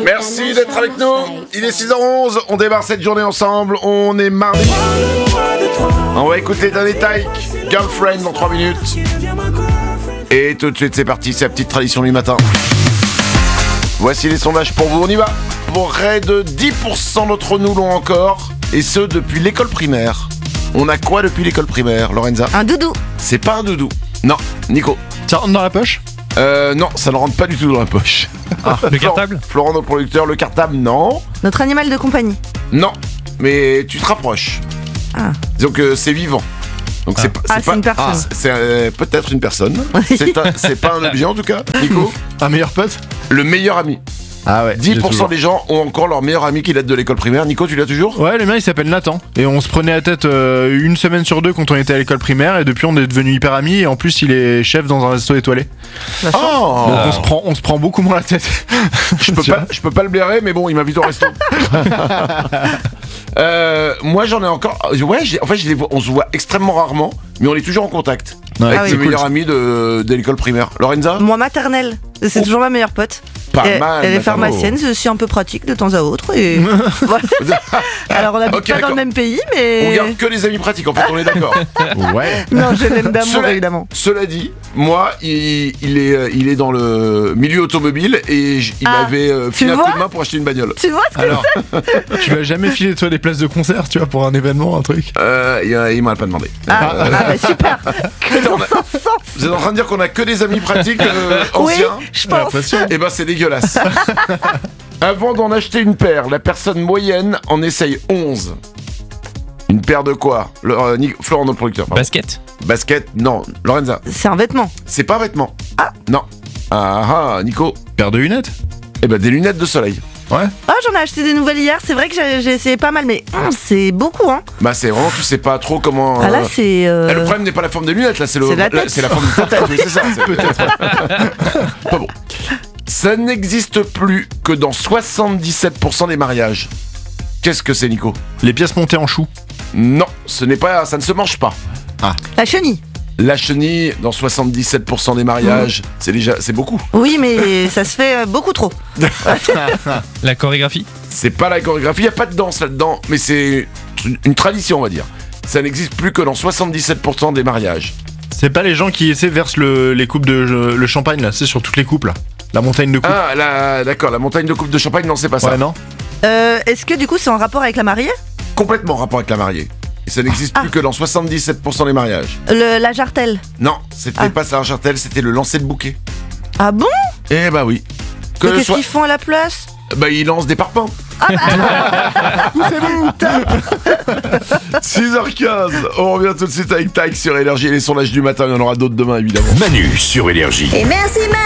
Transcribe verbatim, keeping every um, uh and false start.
Merci d'être avec nous. Il est six heures onze, on démarre cette journée ensemble. On est mardi. On va écouter Danny Tyke, Girlfriend dans trois minutes. Et tout de suite, c'est parti, c'est la petite tradition du matin. Voici les sondages pour vous, on y va. Pour près de dix pour cent d'entre nous l'ont encore, et ce depuis l'école primaire. On a quoi depuis l'école primaire, Lorenza? Un doudou. C'est pas un doudou. Non, Nico. Ça rentre dans la poche? Euh, non, ça ne rentre pas du tout dans la poche. Ah, le cartable? Florent, notre producteur, le cartable, non. Notre animal de compagnie. Non, mais tu te rapproches. Ah. Disons que c'est vivant. Donc ah. c'est, pas, ah, c'est, c'est pas, une personne. Ah, c'est euh, peut-être une personne. c'est, un, c'est pas un objet en tout cas. Nico? Un meilleur pote? Le meilleur ami. Ah ouais. dix pour cent des gens ont encore leur meilleur ami qui date de l'école primaire. Nico, tu l'as toujours? Ouais, le mien il s'appelle Nathan. Et on se prenait la tête euh, une semaine sur deux quand on était à l'école primaire. Et depuis on est devenus hyper amis. Et en plus il est chef dans un resto étoilé. Oh. Donc on se prend, on se prend beaucoup moins la tête. Je peux pas, je peux pas le blairer, mais bon, il m'invite au resto. euh, moi j'en ai encore. Ouais, j'ai, en fait, je les vois, on se voit extrêmement rarement, mais on est toujours en contact. Ouais, avec ah oui, le meilleur ami de, de l'école primaire. Lorenza? Moi, maternelle. C'est oh. toujours ma meilleure pote. Pas et, mal. Elle est pharmacienne, c'est aussi un peu pratique de temps à autre. Et... Alors on n'habite okay, pas d'accord. dans le même pays, mais. On garde que les amis pratiques, en fait, on est d'accord. Ouais. Non, je l'aime d'amour, cela, évidemment. Cela dit, moi, il, il, est, il est dans le milieu automobile et il ah, m'avait euh, filé un coup de main pour acheter une bagnole. Tu vois ce que Alors, c'est tu vas jamais filer toi des places de concert, tu vois, pour un événement, un truc? Euh, il, il m'a pas demandé. Ah, euh, ah bah super. Vous êtes en train de dire qu'on a que des amis pratiques euh, anciens? Oui, je pense. Eh ben c'est dégueulasse. Avant d'en acheter une paire, la personne moyenne en essaye onze. Une paire de quoi? Le, euh, Florent, notre producteur. Pardon. Basket. Basket, non. Lorenza. C'est un vêtement. C'est pas un vêtement. Ah. Non. Ah ah, Nico. Paire de lunettes. Eh ben des lunettes de soleil. Ouais. Ah, j'en ai acheté des nouvelles hier, c'est vrai que j'ai, j'ai essayé pas mal, mais hum, c'est beaucoup, hein. Bah, c'est vraiment, tu sais pas trop comment. Euh... Ah, là, c'est. Euh... Ah, le problème n'est pas la forme des lunettes, là, c'est, le... c'est, la, là, c'est la forme de ta tête, oui, c'est ça, c'est peut-être. Pas bon. Ça n'existe plus que dans soixante-dix-sept pour cent des mariages. Qu'est-ce que c'est, Nico? Les pièces montées en chou. Non, ce n'est pas, ça ne se mange pas. Ah. La chenille. La chenille, dans soixante-dix-sept pour cent des mariages, mmh. c'est déjà, c'est beaucoup. Oui, mais ça se fait beaucoup trop. La chorégraphie? C'est pas la chorégraphie, il n'y a pas de danse là-dedans, mais c'est une tradition, on va dire. Ça n'existe plus que dans soixante-dix-sept pour cent des mariages. C'est pas les gens qui essaient versent le, les coupes de le champagne là, c'est sur toutes les coupes là. La montagne de coupe. Ah, la, d'accord, la montagne de coupe de champagne, non, c'est pas ça. Ouais, non. Euh, est-ce que du coup c'est en rapport avec la mariée? Complètement en rapport avec la mariée. Et ça n'existe ah. plus que dans soixante-dix-sept pour cent des mariages. Le, la jartelle? Non, c'était ah. pas ça, la jartelle, c'était le lancer de bouquet. Ah bon? Eh bah oui. Que Mais qu'est-ce soit... qu'ils font à la place? Bah ils lancent des parpaings. Ah bah poussez-vous, six heures quinze, on revient tout de suite avec Tyke sur Énergie et les sondages du matin, il y en aura d'autres demain évidemment. Manu sur Énergie. Et merci Manu.